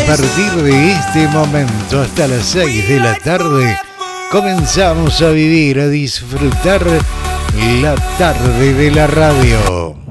partir de este momento hasta las 6 de la tarde, comenzamos a vivir, a disfrutar la tarde de la radio.